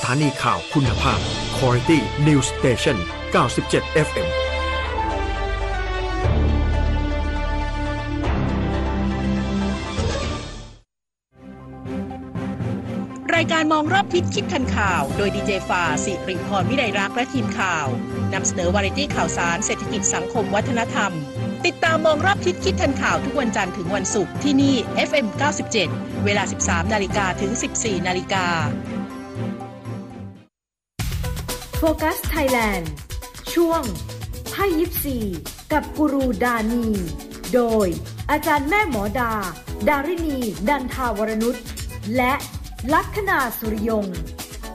ถานีข่าวคุณภาพ Quality News Station 97 FM รายการมองรอบทิศคิดทันข่าวโดยดีเจฟาสิริพรวิไลรักษ์และทีมข่าวนำเสนอวาไรตี้ข่าวสารเศรษฐกิจสังคมวัฒนธรรมติดตามมองรอบทิศคิดทันข่าวทุกวันจันทร์ถึงวันศุกร์ที่นี่ FM 97 เวลา 13 นาฬิกาถึง 14 นาฬิกาโฟกัสไทยแลนด์ช่วงไพ่ยิปซีกับกูรูดานีโดยอาจารย์แม่หมอดาริณีดันทาวรนุชและลัคนาสุริยงค์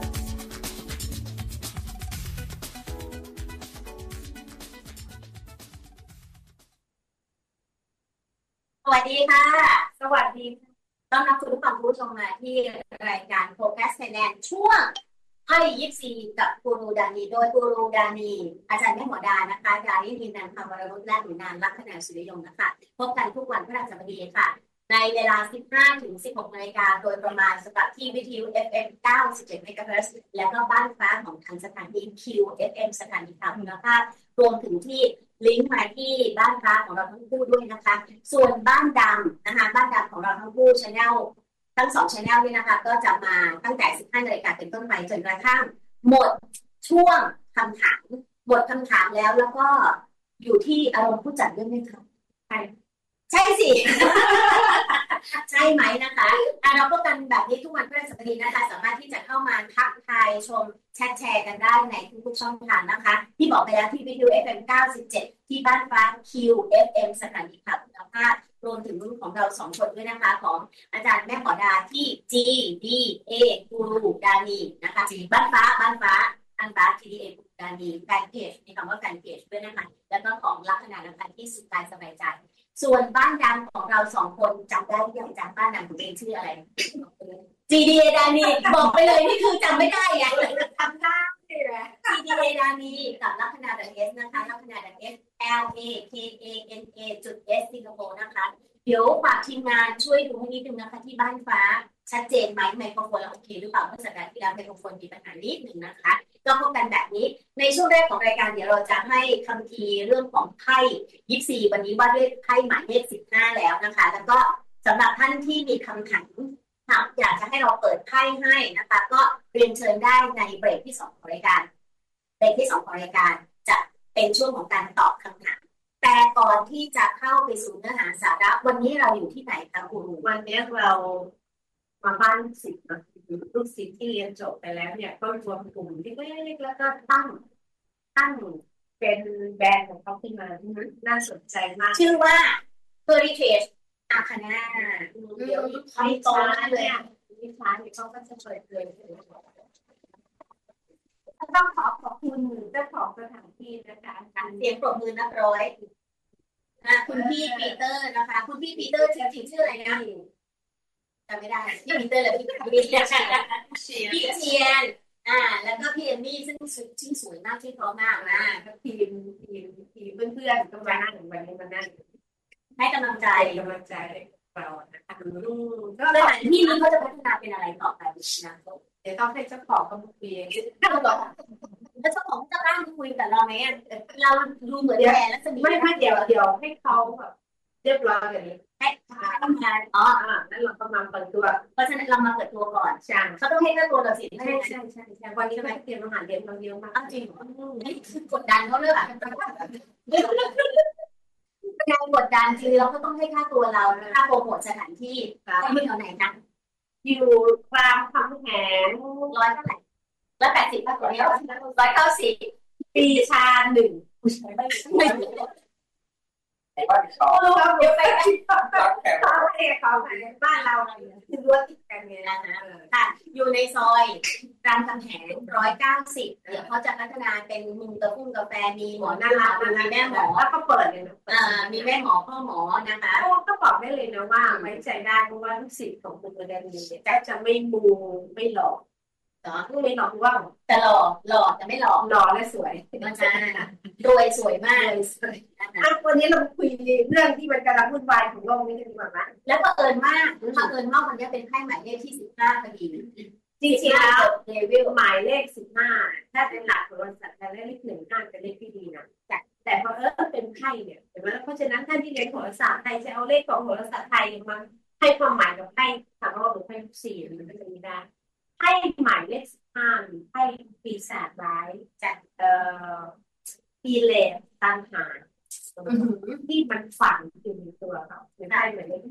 สวัสดีค่ะสวัสดีต้อนรับคุณผู้ชมมาที่รายการโฟกัสไทยแลนด์ช่วงไพ่ยิปซีกับกูรูดานีโดยกูรูดานีอาจารย์แม่หมอดานะคะดาริณีนันทวรนุชและหนูนานลัคนาสุริยงค์นะคะพบกันทุกวันพฤหัสบดีค่ะในเวลา 15 ถึง 16 นาฬิกาโดยประมาณสำหรับที่วิทยุ FM 97 เมกะเฮิรตซ์แล้วก็บ้านฟ้าของทางสถานี QFM สถานีข่าวคุณภาพรวมถึงที่ลิงก์มาที่บ้านฟ้าของเราทั้งคู่ด้วยนะคะส่วนบ้านดำนะคะบ้านดำของเราทั้งคู่channelทั้ง2 channel นี่นะคะก็จะมาตั้งแต่ 15 นาฬิกาเป็นต้นไปจนกระทั่งหมดช่วงคำถามหมดคำถามแล้วก็อยู่ที่อารมณ์ผู้จัดด้วยไหมคะใช่สิ ใช่ไหมนะคะเราก็กันแบบนี้ทุกวันพฤหัสบดีนะคะสามารถที่จะเข้ามาทักทายชมแชร์กันได้ในทุกช่องทางนะคะที่บอกไปแล้วที่วิทยุ FM 97 ที่บ้านฟ้า QFM สถานีข่าวคุณภาพรวมถึงรุ่นของเรา2 คนด้วยนะคะของอาจารย์แม่หมอดาที่ GDA กูรูดานีนะคะบ้านฟ้าGDA กูรูดานีแฟนเพจมีคำว่าแฟนเพจด้วยนะคะแล้วก็ของลัคนานันท์ที่สุดกายสบายใจส่วนบ้านดำของเรา2 คนจำได้ยังจำบ้านดำของเองชื่ออะไร GDA ดานีบอกไปเลยนี่คือจำไม่ได้ไงจำได้เลย GDA ดานีกับลัคนาดัง S นะคะลัคนาดัง S LAKANA จุด S สิงคโปร์นะคะเดี๋ยวฝากทีมงานช่วยดูให้นิดนึงนะคะที่บ้านฟ้าชัดเจนไหมไมโครโฟนเราโอเคหรือเปล่าเมื่อสัปดาห์ที่แล้วไมโครโฟนมีปัญหานิดนึงนะคะก็พบกันแบบนี้ในช่วงแรกของรายการเดี๋ยวเราจะให้คำทีเรื่องของไพ่ยิปซีวันนี้ว่าด้วยไพ่หมายเลข15แล้วนะคะแล้วก็สำหรับท่านที่มีคำถามอยากจะให้เราเปิดไพ่ให้นะคะก็เรียนเชิญได้ในเบรกที่2ของรายการเบรกที่2ของรายการจะเป็นช่วงของการตอบคำถามแต่ก่อนที่จะเข้าไปสู่เนื้อหาสาระวันนี้เราอยู่ที่ไหนคะครูวันนี้เรามาบ้านศิษย์ลูกศิษย์ที่เรียนจบไปแล้วเนี่ยก็รวมกลุ่มเล็กๆแล้วก็ตั้งเป็นแบรนด์ของเขาขึ้นมาน่าสนใจมากชื่อว่า Heritage Arcana เดี๋ยวเขาโตเลยมีคลาสเขาก็จะเปิดเลยต้องขอบคุณเจ้าของสถานที่นะคะเสียงปรบมือนับร้อยคุณพี่ปีเตอร์นะคะคุณพี่ปีเตอร์จริงๆชื่ออะไรนะจำไม่ได้พี่ปีเตอร์หรือพี่เจียนแล้วก็พี่เอมมี่ซึ่งสวยมากที่พร้อมมากนะทีมเพื่อนๆก็มานั่งวันนี้มานั่งให้กำลังใจเรานะคะก็สถานที่นี้เขาจะพัฒนาเป็นอะไรต่อไปนะเดี๋ยวต้องให้เจ้าของเขาคุยแล้วเจ้าของจะร่างคุยกับเราไหมเราดูเหมือนแย่แล้วจะมีไม่เดี๋ยวให้เขาแบบเรียบร้อยแบบนี้ให้ทำงานแล้วเราก็มาเปิดตัวเพราะฉะนั้นเรามาเปิดตัวก่อนใช่เขาต้องให้ค่าตัวเราสิใช่วันนี้เราเตรียมอาหารเย็นมาเยอะมากจริงกดดันเขาเลยงานกดดันคือเราก็ต้องให้ค่าตัวเราค่าโปรโมทสถานที่ที่มีเท่าไหร่นะอยู่รามคำแหง 100เท่าไหร่180ค่าตัวนี้190 ปีชา1 เดี๋ยวไปเขาบ้านเราคือรั้วติดกันเลยนะค่ะอยู่ในซอยรามคำแหง190เดี๋ยวเขาจะพัฒนาเป็นมุมกาแฟมีหมอน่ารักมีแม่หมอแล้วก็เปิดเลยมีแม่หมอพ่อหมอนะคะก็บอกได้เลยนะว่าไว้ใจได้เพราะว่าลูกศิษย์ของคุณประเด็นนี้จะไม่มูไม่หลอกไม่หลอกว่าแต่หล่อแต่ไม่หลอกและสวยมันจะรวยสวยมากวันนี้เราคุยเรื่องที่มันกำลังวุ่นวายของโลกนี้กันดีกว่าไหมแล้วเผอิญมากวันนี้เป็นไพ่หมายเลขที่15พอดีจริงๆแล้วเลเวลหมายเลข15ถ้าเป็นหลักโหราศาสตร์เลข15เป็นเลขที่ดีนะแต่พอเป็นไพ่เนี่ยเห็นไหมเพราะฉะนั้นท่านที่เรียนโหราศาสตร์ไทยจะเอาเลขของโหราศาสตร์ไทยมาให้ความหมายกับไพ่ถามว่าหรือไพ่4มันก็จะไม่ได้ไพ่หมายเลข15หรือไพ่ปีศาจร้ายจากกิเลสตัณหาที่มันฝังอยู่ในตัวเขาในไพ่หมายเลข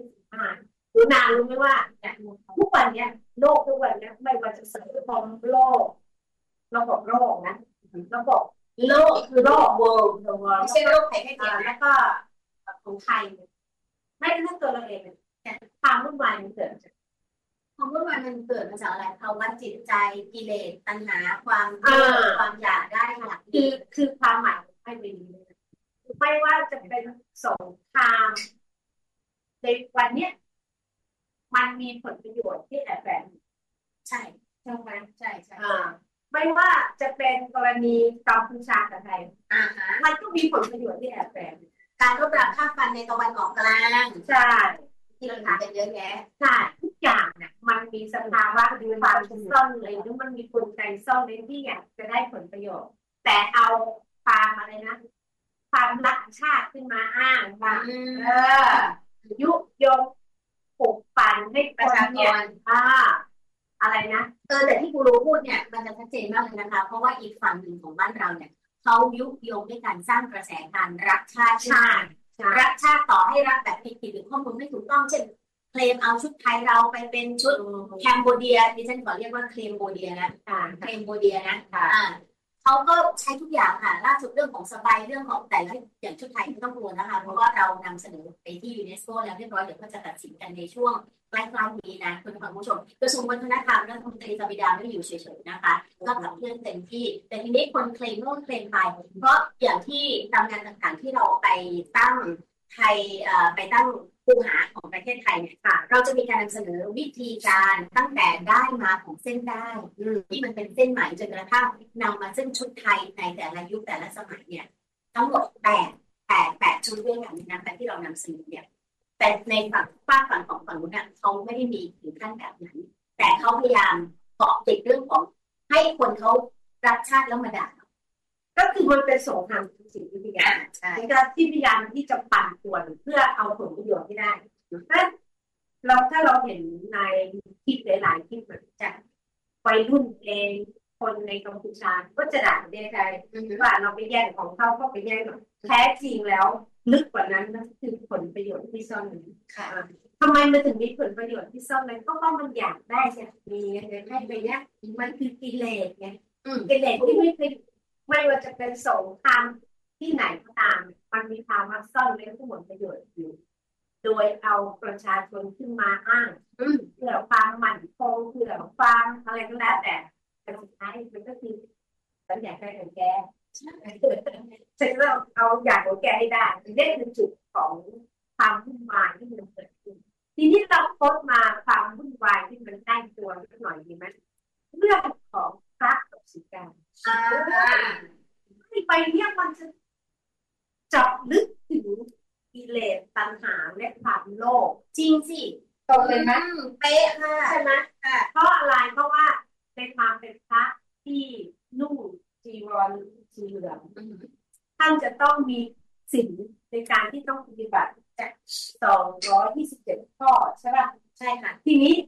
15รู้นานรู้ไหมว่าทุกวันเนี้ยโลกทุกวันเนี้ยไม่ว่าจะสังคมโลกระบบโลกนะระบบโลกคือโลก world ไม่ใช่โลกไทยแค่เดียวแล้วก็ของไทยไม่ใช่ตัวเราเองความวุ่นวายมันเกิดจากความวุ่นวายมันเกิดมาจากอะไรภาวะจิตใจกิเลสตัณหาความความอยากได้หลักคือความหมายของไพ่ใบนี้ไม่ว่าจะเป็นสงครามในวันเนี้ยมันมีผลประโยชน์ที่แอบแฝงใช่ใช่ไหมใช่ใช่ไม่ว่าจะเป็นกรณีกัมพูชากับไทยมันก็มีผลประโยชน์ที่แอบแฝงการรบราฆ่าฟันในตะวันออกกลางใช่ที่เราถามกันเยอะแยะใช่ทุกอย่างเนี่ยมันมีสภาวะหรือความซ่อนเลยหรือมันมีกลไกซ่อนเลยที่อยากจะได้ผลประโยชน์แต่เอาความอะไรนะความรักชาติขึ้นมาอ้างว่ายุยงปลุกปั่นให้ประชาชนอะไรนะแต่ที่กูรู้พูดเนี่ยมันจะชัดเจนมากเลยนะคะเพราะว่าอีกฝั่งหนึ่งของบ้านเราเนี่ยเขายุยงด้วยการสร้างกระแสการรักชาติรักชาติต่อให้รักแบบผิดหรือข้อมูลไม่ถูกต้องเช่นเคลมเอาชุดไทยเราไปเป็นชุดแคมโบเดียดิฉันขอเรียกว่าเคลมโบเดียนะเคลมโบเดียนะเขาก็ใช้ทุกอย่างค่ะล่าสุดเรื่องของสบายเรื่องของแต่ละอย่างชุดไทยไม่ต้องกลัวนะคะเพราะว่าเรานำเสนอไปที่ยูเนสโกแล้วเรียบร้อยเดี๋ยวก็จะตัดสินกันในช่วงใกล้ๆนี้นะคุณผู้ชมกระทรวงวัฒนธรรมและรัฐมนตรีสบิดาไม่ได้อยู่เฉยๆนะคะก็ขับเคลื่อนเต็มที่แต่ทีนี้คนเคลมโน่นเคลมไปเพราะอย่างที่ทำงานต่างๆที่เราไปตั้งไทยไปตั้งคูหาของประเทศไทยเนี่ยค่ะเราจะมีการนำเสนอวิธีการตั้งแต่ได้มาของเส้นได้ที่มันเป็นเส้นไหมจนกระทั่งนำมาซึ่งชุดไทยในแต่ละยุคแต่ละสมัยเนี่ยทั้งหมด8ชุดด้วยกันนะคะที่เรานำเสนอเนี่ยแต่ในฝั่งของฝั่งนู้นเขาไม่ได้มีถึงขั้นแบบนั้นแต่เขาพยายามเกาะติดเรื่องของให้คนเขารักชาติแล้วมาด่าก็คือมันเป็นสงครามจิตวิทยาในการที่พยายามที่จะปั่นป่วนเพื่อเอาผลประโยชน์ที่ได้ถ้าเราเห็นในคลิปหลายๆคลิปเหมือนจะวัยรุ่นเองคนในกัมพูชาก็จะด่าประเทศไทยว่าเราไปแย่งของเขาไปแย่งแท้จริงแล้วลึกกว่านั้นนั่นคือผลประโยชน์ที่ซ่อนอยู่ทำไมมันถึงมีผลประโยชน์ที่ซ่อนนั้นก็เพราะมันอยากได้เนี่ยมีอะไรให้ไปเนี้ยมันคือกิเลสไงกิเลสที่ไม่ว่าจะเป็นสงครามที่ไหนก็ตามมันมีภาวะซ่อนเร้นผลประโยชน์อยู่โดยเอาประชาชนขึ้นมาอ้างเพื่อความหมั่นคงเพื่อความอะไรก็แล้วแต่สุดท้ายมันก็คือฉันอยากได้ของแกฉันเราเอาอยากของแกให้ได้นี่คือจุดของความวุ่นวายที่มันเกิดขึ้นทีนี้เราโพสต์มาความวุ่นวายที่มันใกล้ตัวนิดหน่อยดีไหมเรื่องของพระกับศีกาไปเนี่ยมันจะเจาะลึกถึงกิเลสตัณหาและความโลภจริงสิตรงเลยไหมเป๊ะค่ะใช่ไหมเพราะอะไรเพราะว่าในความเป็นพระที่นุ่งจีวรสีเหลืองท่านจะต้องมีศีลในการที่ต้องปฏิบัติจาก227ข้อใช่ป่ะใช่ค่ะทีนี้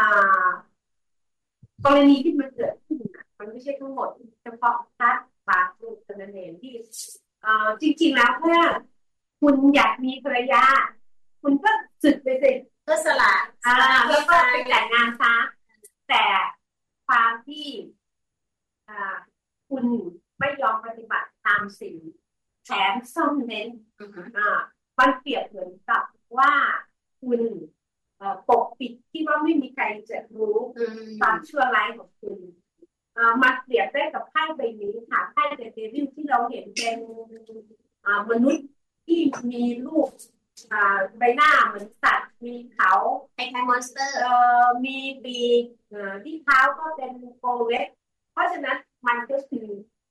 กรณีที่มันเกิดขึ้นมันไม่ใช่ทั้งหมดเฉพาะพระบาปรูปนั่นเองที่จริงๆแล้วเพื่อคุณอยากมีภรรยาคุณก็สึกไปสิก็สละแล้วก็ไปแต่งงานซะแต่ความที่คุณไม่ยอมปฏิบัติตามศีลแถมซ่อนเร้นมันเปรียบเหมือนกับว่าคุณปกปิดที่ว่าไม่มีใครจะรู้ความชั่วร้ายของคุณมาเปรียบได้กับไพ่ใบนี้ค่ะไพ่เดวิลที่เราเห็นเป็นมนุษย์ที่มีรูปใบหน้าเหมือนสัตว์มีเขาคล้ายๆมอนสเตอร์มีปีกที่เท้าก็เป็นโกเล็กเพราะฉะนั้นมันก็คือ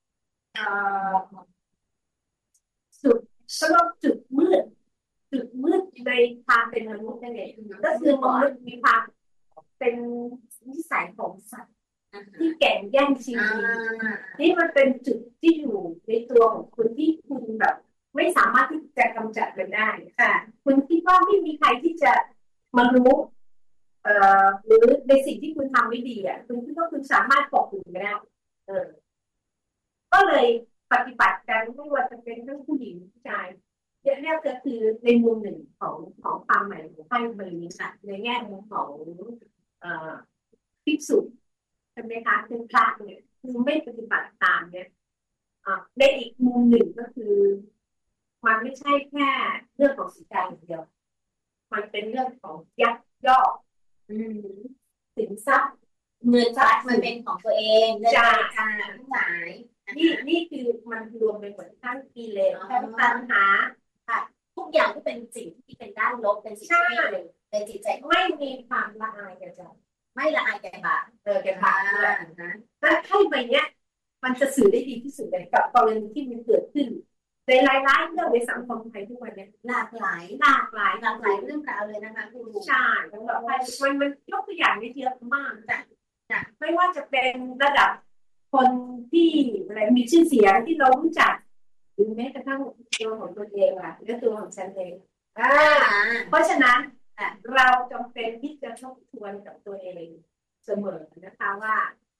จุดมืดในความเป็นมนุษย์นั่นเองก็คือมนุษย์มีความเป็นนิสัยของสัตว์ที่แข่งแย่งชิงดีนี่มันเป็นจุดที่อยู่ในตัวของคุณที่คุณแบบไม่สามารถที่จะกำจัดมันได้ค่ะคุณคิดว่าไม่มีใครที่จะมารู้หรือในสิ่งที่คุณทำไม่ดีคุณคิดว่าคุณสามารถปกปิดไม่ได้ก็เลยปฏิบัติกันไม่ว่าจะเป็นทั้งผู้หญิงผู้ชายนี่ก็คือในมุมหนึ่งของความหมายของไพ่ใบนี้ค่ะในแง่มุมของภิกษุใช่ไหมคะเป็นพระเนี่ยคือไม่ปฏิบัติตามเนี่ยในอีกมุมหนึ่งก็คือมันไม่ใช่แค่เรื่องของสีกาอย่างเดียวมันเป็นเรื่องของยักยอกสินทรัพย์เงินทรัพย์มันเป็นของตัวเองเงินบริจาคทั้งหลายนี่คือมันรวมไปหมดทั้งกิเลสทั้งตัณหาค่ะทุกอย่างที่เป็นสิ่งที่เป็นด้านลบเป็นสิ่งที่ไม่ดีเป็นจิตใจไม่มีความละอายแก่ใจไม่ละอายแก่บาปแก่บาปด้วยนะแต่ไพ่ใบเนี้ยมันจะสื่อได้ดีที่สุดเลยกับกรณีที่มันเกิดขึ้นในหลายๆเรื่องในสังคมไทยทุกวันนี้หลากหลายเรื่องราวเลยนะคะครูใช่แล้วมันยกตัวอย่างได้เยอะมากไม่ว่าจะเป็นระดับคนที่อะไรมีชื่อเสียงที่เรารู้จักหรือแม้กระทั่งตัวของตัวเองและตัวของฉันเองเพราะฉะนั้นเราจำเป็นที่จะทบทวนกับตัวเองเสมอนะคะว่า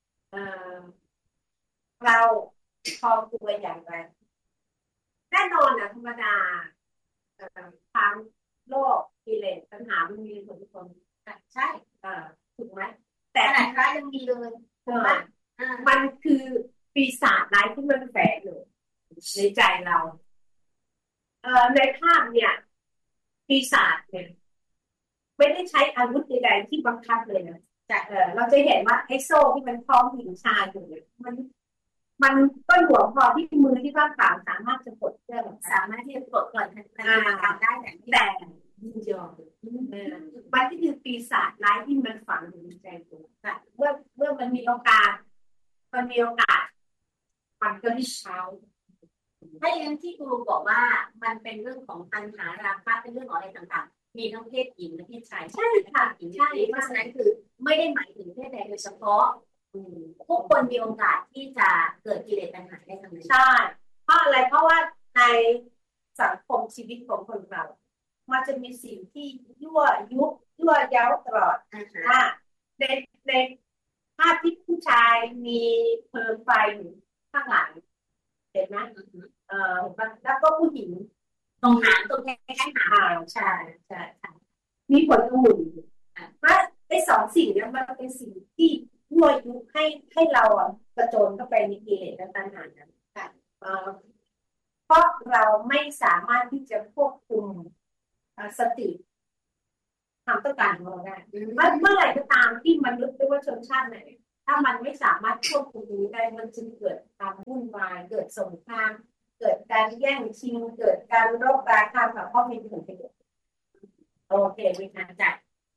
เราพอตัวอย่างไรแน่นอนธรรมดาทางโลกกิเลสปัญหามันมีผลทุกคนใช่ถูกไหมแต่ขนาดพระยังมีเลยมันคือปีศาจร้ายที่มันแฝงอยู่ในใจเราในภาพเนี่ยปีศาจเนี่ยไม่ได้ใช้อาวุธใดๆที่บังคับเลยนะแต่เราจะเห็นว่าไอ้โซ่ที่มันคล้องหญิงชายอยู่เนี่ยมันก็หลวมพอที่มือที่ว่างเปล่าสามารถจะกดเรื่องสามารถที่จะกดก่อนทันทีได้แต่ยินยอมมันที่คือปีศาจร้ายที่มันฝังอยู่ในใจตัวเมื่อมันมีโอกาสมันก็ที่เช้าถ้าอย่างที่ครูบอกว่ามันเป็นเรื่องของปัญหาราคะเป็นเรื่องของอะไรต่างๆมีทั้งเพศหญิงและเพศชายใช่ค่ะใช่เพราะฉะนั้นคือไม่ได้หมายถึงเพศใดโดยเฉพาะทุกคนมีโอกาสที่จะเกิดกิเลสตัณหาได้ทั้งนั้นใช่เพราะอะไรเพราะว่าในสังคมชีวิตของคนเรามันจะมีสิ่งที่ยั่วเย้าตลอดในภาพที่ผู้ชายมีเพลิงไฟอยู่ข้างหลังเห็นไหมแล้วก็ผู้หญิงตรงหางตรงแค่หางใช่มีผลองุ่นเพราะไอ้สองสิ่งนี้มันเป็นสิ่งที่ยั่วยุให้เรากระโจนเข้าไปในกิเลสและตัณหานั้นเพราะเราไม่สามารถที่จะควบคุมสติความต้องการของเราได้เมื่อไหร่ก็ตามที่มันรู้ได้ว่าชนชาติไหนถ้ามันไม่สามารถควบคุมได้มันจึงเกิดความวุ่นวายเกิดสงครามเกิดการแย่งชิงเกิดการรบราฆ่าเพราะมีผลประโยชน์โอเควิธีจัด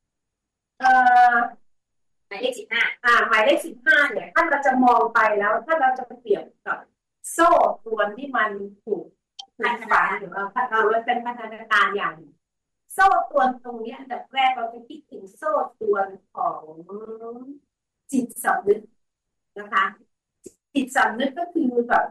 หมายเลขหมายเลข15เนี่ยถ้าเราจะมองไปแล้วถ้าเราจะเปรียบกับโซ่ตรวนที่มันถูกฝังหรือมันเป็นพัฒนาการอย่างโซ่ตรวนตรงนี้อันดับแรกเราจะคิดถึงโซ่ตรวนของจิตสำนึกนะคะจิตสำนึกก็คือแบบ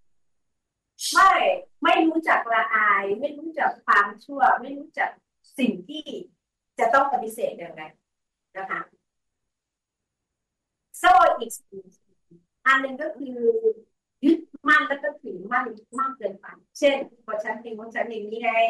ไม่รู้จักละอายไม่รู้จักความชั่วไม่รู้จักสิ่งที่จะต้องปฏิเสธอย่างไรนะคะโซ่อีกอันหนึ่งก็คือยึดมั่นแล้วก็ถือมั่นมากเกินไปเช่นพอฉันเป็นของฉันอย่างนี้ไง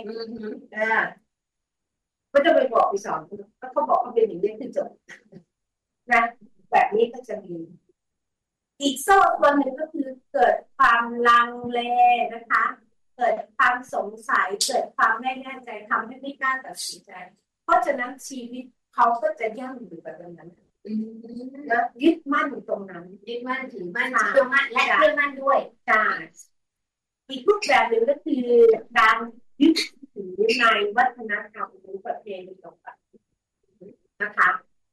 ก็จะไปบอกไปสอนแล้วเขาบอกเขาเป็นอย่างนี้คือจบนะแบบนี้ก็จะมีอีกโซ่ตัวหนึ่งก็คือเกิดความลังเลนะคะเกิดความสงสัยเกิดความไม่แน่ใจทำให้ไม่กล้าตัดสินใจเพราะฉะนั้นชีวิตเขาก็จะย่ำอยู่แบบนั้นแล้วยึดมั่นอยู่ตรงนั้นยึดมั่นถือมั่นเชื่อมั่นและเชื่อมั่นด้วยใช่อีกรูปแบบหนึ่งก็คือการยึดถือในวัฒนธรรมหรือประเพณีต่างๆนะคะ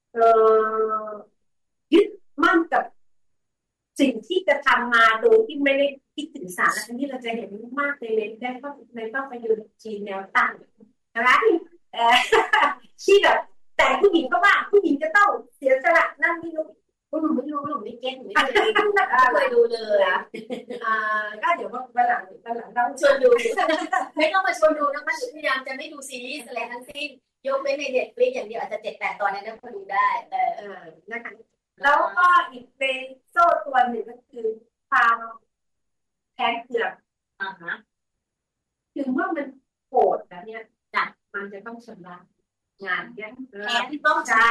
ยึดมั่นกับสิ่งที่จะทำมาโดยที่ไม่ได้คิดถึงสาระอันนี้เราจะเห็นมากเลยในภาพยนตร์จีนแนวตั้งนะคะที่แบบแต่ผู้หญิงก็ว่าผู้หญิงจะต้องเสียสละนั่นนี่นู่นหนูไม่รู้หนูไม่เก็ตหนูไม่เคยดูไม่เคยดูเลยก็เดี๋ยววันหลังเราชวนดูไม่ต้องมาชวนดูนะคะหนูพยายามจะไม่ดูซีรีส์อะไรทั้งสิ้นยกเว้นใน Netflix อย่างเดียวอาจจะ7-8 ตอนนั้นก็ดูได้นะคะแล้วก็อีกเป็นโซ่ตัวหนึ่งก็คือความแค้นเคืองถึงว่ามันโกรธแล้วเนี่ยมันจะต้องชำระงานเนี่ยแค้นที่ต้องใช่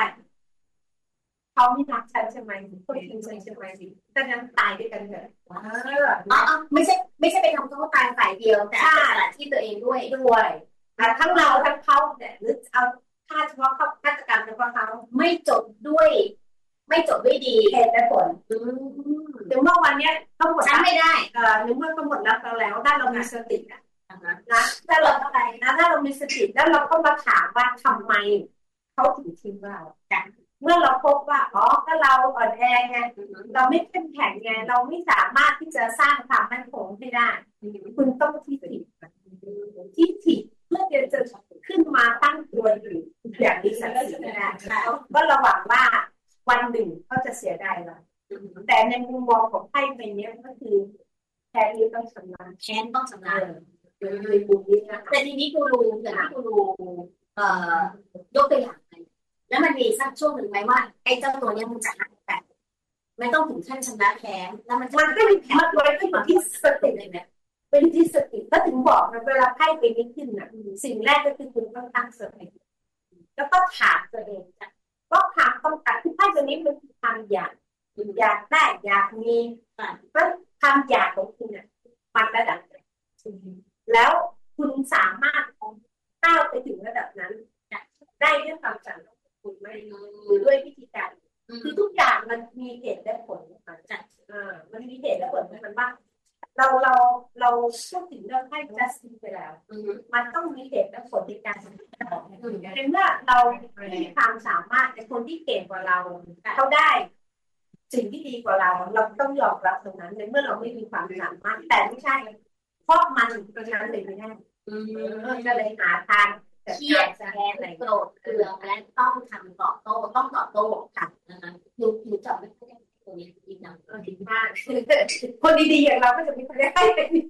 เขาไม่รักฉันใช่ไหมคนทิ้งฉันใช่ไหมแต่นั้นตายด้วยกันเถอะไม่ใช่ไปทำเขาตายฝ่ายเดียวแต่สละที่ตัวเองด้วยทั้งเราทั้งเขาเนี่ยหรือเอาฆ่าเฉพาะเขาฆาตกรรมเฉพาะเขาไม่จบด้วยดีเหตุและผลถึงเมื่อวันนี้เขาหมดฉันไม่ได้ถึงเมื่อเขาหมดแล้วถ้าเรามีสตินะถ้าเราอะไรนะถ้าเรามีสติแล้วเราก็มาถามว่าทำไมเขาถึงทิ้งเราเมื่อเราพบว่าถ้าเราอ่อนแอไงเราไม่เข้มแข็งไงเราไม่สามารถที่จะสร้างความมั่นคงให้ได้คุณต้องที่ถิเพื่อจะขึ้นมาตั้งตัวอยู่อย่างนี้สักทีนะก็ระหวังว่าวันหนึ่งเขาจะเสียดายเราแต่ในมุมมองของไพ่ใบนี้ก็คือแค้นต้องชำระในมุมนี้นะแต่ทีนี้กูรู้อย่างที่กูรู้ยกตัวอย่างแล้วมันมีสักช่วงหนึ่งไหมว่าไอ้เจ้าตัวนี้มันจะหักแบบไม่ต้องถึงขั้นชำระแค้นแล้วมันก็มีแผลมันไว้เป็นที่สติเลยเนี่ยเป็นที่สติก็ถึงบอกนะเวลาไพ่ไปนี้ขึ้นนะสิ่งแรกก็คือคุณต้องตั้งสติแล้วก็ถามตัวเองว่าความต้องการที่ไพ่ตัวนี้มันคือความอยากได้อยากมีก็ความอยากของคุณเนี่ยมันระดับแล้วคุณสามารถก้าวไปถึงระดับนั้นได้ด้วยความสันติคุณไม่หรือด้วยวิธีการคือทุกอย่างมันมีเหตุและผลมันมีเหตุและผลมันว่าเราพูดถึงเรื่องให้ justice ไปแล้วมันต้องมีเหตุและผลในการทำในเมื่อเรามีความสามารถในคนที่เก่งกว่าเราเขาได้สิ่งที่ดีกว่าเราต้องยอมรับตรงนั้นในเมื่อเราไม่มีความสามารถแต่ไม่ใช่เพราะมันเพราะฉะนั้นเลยไม่ได้ก็เลยหาทางเครียดแค้นโกรธเคืองและต้องทำตอบโต้ค่ะนะคะหนูจำไม่ได้ตัวนี้ดีนะดีมากคนดีๆอย่างเราก็จะมีคนได้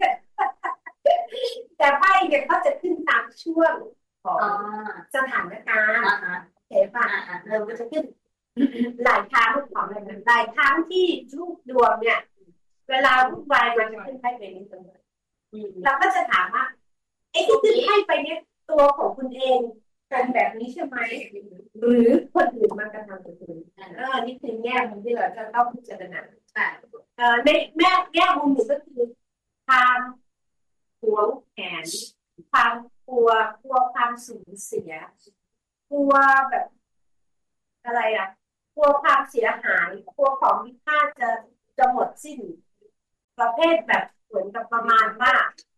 แต่ไพ่เนี่ยเขาจะขึ้นตามช่วงของสถานการณ์เห็นป่ะเราก็จะขึ้นหลายครั้งของอะไรนั้นหลายครั้งที่ลูกดวงเนี่ยเวลาลูกวายมันจะขึ้นไพ่ไปนี้เสมอเราก็จะถามว่าไอ้ที่ขึ้นไพ่ไปเนี่ยตัวของคุณเองเป็นแบบนี้ใช่ไหมหรือคนอื่นมากระทำกับคุณนี่คือแง่มุมที่เราจะต้องพิจารณาในแง่มุมหนึ่งก็คือความหวงแหนความกลัวความสูญเสียกลัวแบบอะไรกลัวความเสียหายกลัวของมีค่าจะหมดสิ้นประเภทแบบเหมือนกับประมาณว่า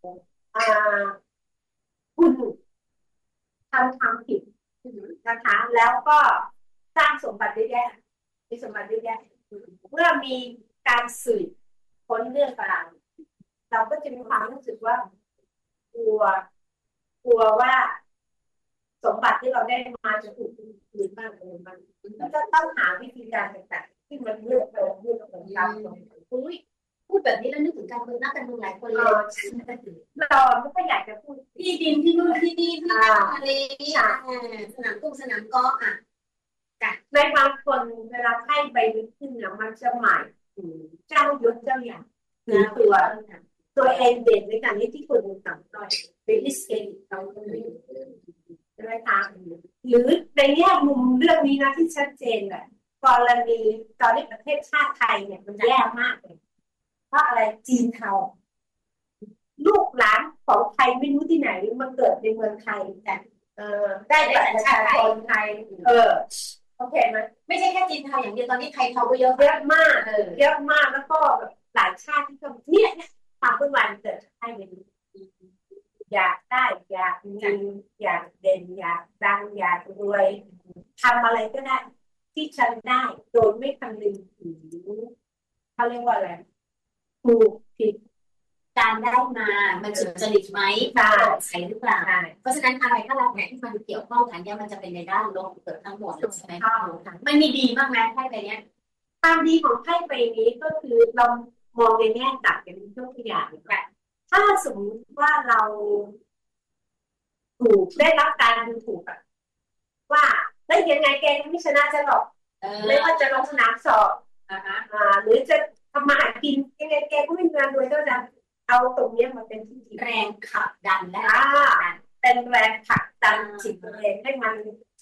คุณทำผิดนะคะแล้วก็สร้างสมบัติแย่มีสมบัติแย่เมื่อมีการสืบค้นเรื่องต่างเราก็จะมีความรู้สึกว่ากลัวว่าสมบัติที่เราได้มาจะถูกคืนบ้างอะไรบ้างก็จะต้องหาวิธีการต่างๆที่มันเลือกเราพูดแบบนี้แล้วนึกถึงการเมืองนักการเมืองหลายคนเลยเราไม่ค่อยอยากจะพูดที่ดินที่นู่นที่นี่ที่นั่นอะไรสนามกอล์ฟในบางคนเวลาไพ่ใบนี้ขึ้นเนี่ยมันจะหมายถึงเจ้ายศเจ้าอย่างหรือตัวเองเด่นในการที่คนต่ำต้อยเป็นดิสเครดิตเราใช่ไหมคะหรือในแง่มุมเรื่องนี้นะที่ชัดเจนแหละกรณีตอนนี้ประเทศชาติไทยเนี่ยมันแย่มากเลยเพราะอะไรจีนเทาลูกหลานของไทยไม่รู้ที่ไหนมาเกิดในเมืองไทยแต่ได้สัญชาติไทยโอเคไหมไม่ใช่แค่จีนเทาอย่างเดียวตอนนี้ไทยเทาก็เยอะมากแล้วก็หลายชาติที่ทำเนี่ยความวุ่นวายเกิดให้เป็นอยากได้อยากมีอยากเด่นอยากดังอยากรวยทำอะไรก็ได้ที่ฉันได้โดยไม่คำนึงถึงเขาเรียกว่าอะไรถูกผิดการได้มามันสุจริตไหมใช่หรือเปล่าเพราะฉะนั้นอะไรถ้าเราแหนที่มันเกี่ยวข้องกันเนี่ยมันจะเป็นในด้านลบเกิดทั้งหมดใช่ไหมมันมีดีมากนะไพ่ใบนี้ความดีของไพ่ใบนี้ก็คือเรามองในแง่ต่างกันยกตัวอย่างแบบถ้าสมมติว่าเราถูกได้รับการดูถูกแบบว่าได้ยังไงแกก็ไม่ชนะฉันหรอกไม่ว่าจะลงสนามสอบหรือจะทำมาหากินยังไงแกก็ไม่มีงานรวยเท่านั้นเอาตรงนี้มาเป็นที่แรงขับดันและเป็นแรงผลักดันจิตตัวเองให้มัน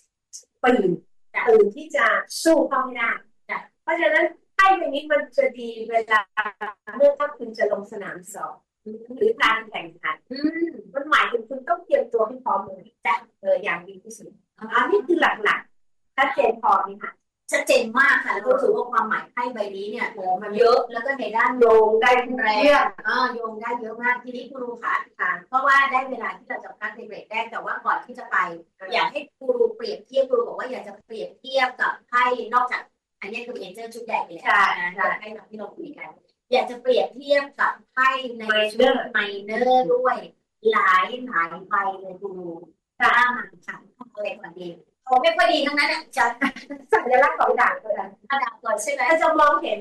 ตื่นที่จะสู้เข้าให้ได้เพราะฉะนั้นไพ่ใบนี้มันจะดีเวลาเมื่อถ้าคุณจะลงสนามสอบหรือการแข่งขันมันหมายถึงคุณต้องเตรียมตัวให้พร้อมเลยจ้ะอย่างดีที่สุดอันนี้คือหลักๆชัดเจนพอไหมคะชัดเจนมากค่ะแล้วก็ถือว่าความหมายไพ่ใบนี้เนี่ยมันเยอะแล้วก็ในด้านโยงได้แรงโยงได้เยอะมากทีนี้ครูค่ะเพราะว่าได้เวลาที่เราจะพักในเบรกแรกแต่ว่าก่อนที่จะไปอยากให้ครูเปรียบเทียบครูบอกว่าอยากจะเปรียบเทียบกับไพ่นอกจากอันนี้คือเอ็นเจอร์ชุดใหญ่เลยนะให้ที่เราคุยกันอยากจะเปรียบเทียบกับไพ่ในชุดไมเนอร์ด้วยหลายใบเลยครูถ้ามันค่ะอะไรก่อนดีไม่ค่อยดีทั้งนั้นจะสัญลักษณ์ของดาบก็ได้ดาบก่อนใช่ไหมถ้าจะมองเห็น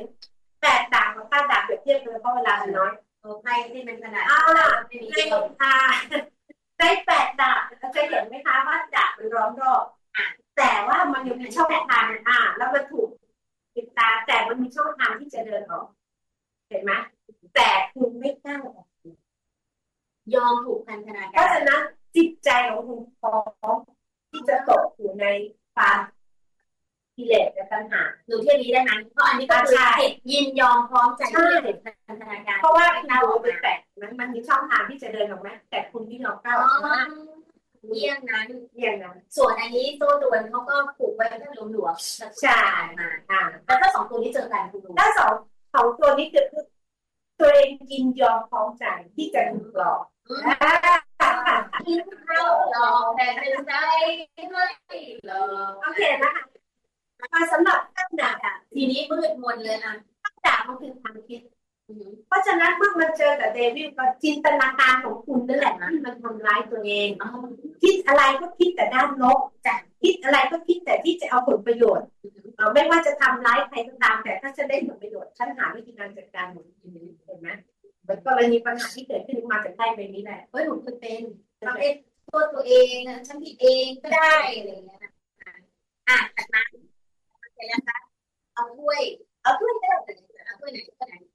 8ดาบกับ5ดาบเปรียบเทียบกันเพราะเวลาน้อยไพ่ที่เป็นขนาดไม่มีได้8ดาบเคยเห็นไหมคะว่าดาบมันล้อมรอบแต่ว่ามันยังมีช่องทางแล้วมันถูกปิดตาแต่มันมีช่องทางที่จะเดินออกเห็นไหมแต่คุณไม่กล้าออกยอมถูกพันธนาการเพราะฉะนั้นจิตใจของคุณพร้อมที่จะตกอยู่ในความกิเลสและตัณหาหนูเที่ยวนี้ได้ไหมเพราะอันนี้ก็คือยินยอมพร้อมใจที่จะถูกพันธนาการเพราะว่าเราไปแตะมันมีช่องทางที่จะเดินออกไหมแต่คุณที่เราก้าวเยี่ยงนั้นส่วนอันนี้ตัวด่วนเขาก็ผูกไว้ที่หลวมๆใช่แล้วถ้า2ตัวนี้เจอกันคุณดูถ้าสองตัวนี้คือตัวเองยินยอมพร้อมใจที่จะถูกหลอกทิ้งเข้าหลอกแต่เป็นใจไม่หลอกโอเคนะคะสำหรับตั้งดาบทีนี้มืดมนเลยตั้งดาบมันคือทางคิดเพราะฉะนั้นเมื่อมันเจอกับเดวิลก็จินตนาการของคุณนั่นแหละที่มันทำร้ายตัวเองคิดอะไรก็คิดแต่ด้านลบคิดอะไรก็คิดแต่ที่จะเอาผลประโยชน์ไม่ว่าจะทำร้ายใครก็ตามแต่ถ้าจะได้ผลประโยชน์ฉันหาวิธีการจัดการหมดเห็นไหมมันก็เลยมีปัญหาที่เกิดขึ้นมาจากไพ่ใบนี้แหละหนูเคยเป็นตัวเองฉันผิดเองก็ได้อะไรอย่างเงี้ยจากนั้นเสร็จแล้วคะเอาถ้วยได้เอาถ้วยไหนก็ได้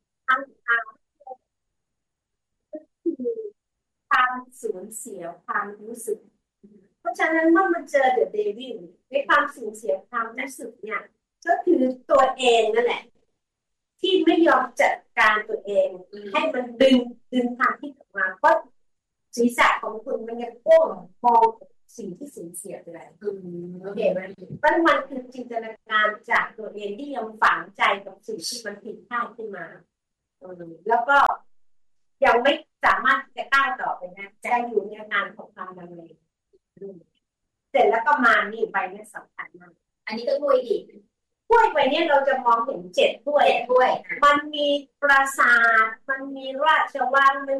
ความสูญเสียความรู้สึกเพราะฉะนั้นเมื่อมันเจอเดอะเดวิลในความสูญเสียความรู้สึกเนี่ยก็คือตัวเองนั่นแหละที่ไม่ยอมจัดการตัวเองให้มันดึงความคิดออกมาเพราะศีรษะของคุณมันยังโก้มองสิ่งที่สูญเสียไปแล้วโอเคไหมมันคือจินตนาการจากตัวเองที่ยังฝังใจกับสิ่งที่มันผิดพลาดขึ้นมาแล้วก็ยังไม่สามารถจะก้าวต่อไปนะจะอยู่ในงานของความดังเลยเสร็จแล้วก็มานี่ใบนี้สำคัญมากอันนี้ก็ถ้วยอีกถ้วยใบนี้เราจะมองเห็น7 ถ้วยมันมีปราสาทมันมีราชวัง